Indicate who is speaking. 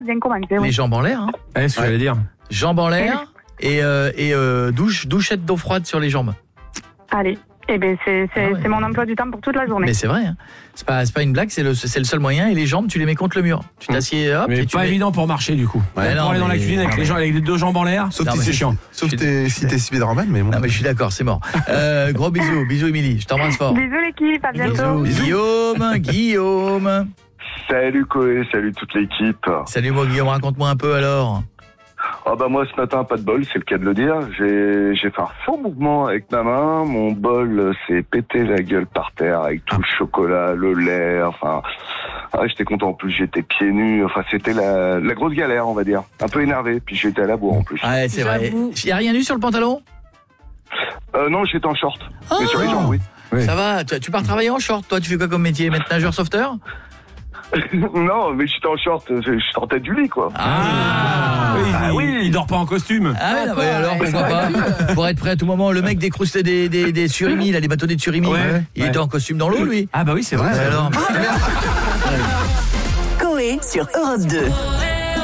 Speaker 1: bien commencé.
Speaker 2: Les
Speaker 1: Oui.
Speaker 2: jambes en l'air, hein.
Speaker 3: C'est ce que j'allais dire.
Speaker 2: Jambes en l'air et douchette d'eau froide sur les jambes.
Speaker 1: Allez. Eh bien, c'est mon emploi du temps pour toute la journée.
Speaker 2: Mais c'est vrai, hein. C'est pas une blague, c'est le seul moyen. Et les jambes, tu les mets contre le mur. Tu t'assieds, hop.
Speaker 3: Mais
Speaker 2: et tu
Speaker 3: pas
Speaker 2: mets...
Speaker 3: évident pour marcher du coup.
Speaker 2: Ouais,
Speaker 3: pour aller dans la cuisine avec les deux jambes en l'air,
Speaker 4: Sauf
Speaker 2: Non,
Speaker 4: si
Speaker 2: mais
Speaker 4: c'est
Speaker 3: chiant.
Speaker 4: Sauf si t'es Spider-Man, mais bon.
Speaker 2: Non mais je suis d'accord, c'est mort. Gros bisous Émilie, je t'embrasse fort.
Speaker 1: Bisous l'équipe, à bientôt.
Speaker 2: Bisous. Guillaume.
Speaker 5: Salut Koé, salut toute l'équipe.
Speaker 2: Salut moi Guillaume, raconte-moi un peu alors.
Speaker 5: Ah bah moi ce matin pas de bol, c'est le cas de le dire. J'ai fait un faux mouvement avec ma main, mon bol s'est pété la gueule par terre avec tout le chocolat, le lait, enfin j'étais content, en plus j'étais pieds nus, enfin c'était la grosse galère on va dire. Un peu énervé, puis j'étais à la bourre en plus.
Speaker 2: Ouais c'est vrai. Il y a rien eu sur le pantalon?
Speaker 5: Non, j'étais en short. Mais sur les jambes, oui.
Speaker 2: Ça va, tu pars travailler en short, toi tu fais quoi comme métier? Maître nageur sauveteur?
Speaker 5: Non, mais j'étais en short, je sortais du lit quoi.
Speaker 3: Il dort pas en costume.
Speaker 2: Ah ouais, non, mais alors pourquoi pas? Pour être prêt à tout moment, le mec des surimi, là, les bâtonnets de surimi, il était en costume dans l'eau lui.
Speaker 3: Ah bah oui c'est vrai.
Speaker 2: Alors.
Speaker 6: Koé sur Europe 2.